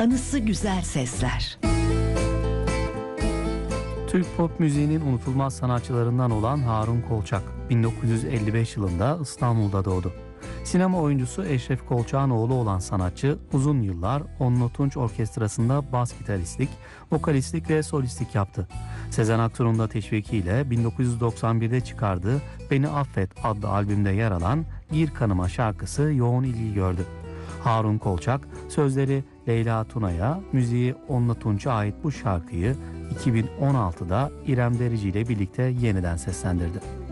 anısı güzel sesler. Türk pop müziğinin unutulmaz sanatçılarından olan Harun Kolçak 1955 yılında İstanbul'da doğdu. Sinema oyuncusu Eşref Kolçak'ın oğlu olan sanatçı uzun yıllar Onno Tunç Orkestrası'nda bas gitaristlik, vokalistlik ve solistlik yaptı. Sezen Aksu'nun da teşvikiyle 1991'de çıkardığı Beni Affet adlı albümde yer alan Gir Kanıma şarkısı yoğun ilgi gördü. Harun Kolçak sözleri Leyla Tuna'ya, müziği Onno Tunç'a ait bu şarkıyı 2016'da İrem Derici ile birlikte yeniden seslendirdi.